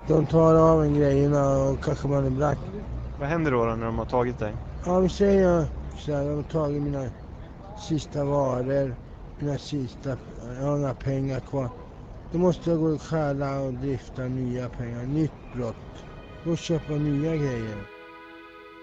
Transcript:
De tar av en grejerna och kanske man är brack. Vad händer då när de har tagit dig? Ja, vi säger så här, de har tagit mina sista varor, jag har några pengar kvar. Då måste jag gå och stjäla och drifta nya pengar, nytt brott. Och köpa nya grejer.